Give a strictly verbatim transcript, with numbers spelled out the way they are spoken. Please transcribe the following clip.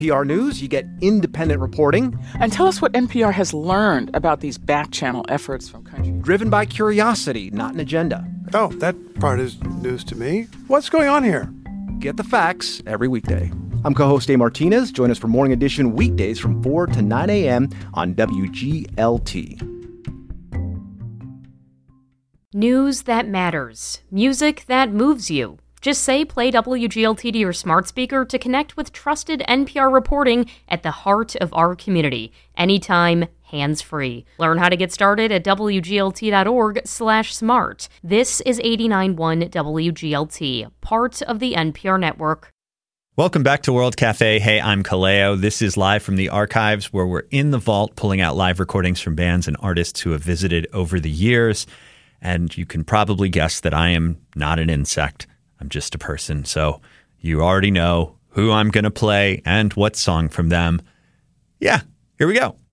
N P R News, you get independent reporting. And tell us what N P R has learned about these back-channel efforts from countries. Driven by curiosity, not an agenda. Oh, that part is news to me. What's going on here? Get the facts every weekday. I'm co-host Dave Martinez. Join us for Morning Edition weekdays from four to nine a.m. on W G L T. News that matters. Music that moves you. Just say play W G L T to your smart speaker to connect with trusted N P R reporting at the heart of our community. Anytime, hands-free. Learn how to get started at W G L T dot org slash smart. This is eighty-nine point one W G L T, part of the N P R network. Welcome back to World Cafe. Hey, I'm Kaleo. This is live from the archives where we're in the vault pulling out live recordings from bands and artists who have visited over the years. And you can probably guess that I am not an insect. I'm just a person. So you already know who I'm going to play and what song from them. Yeah, here we go.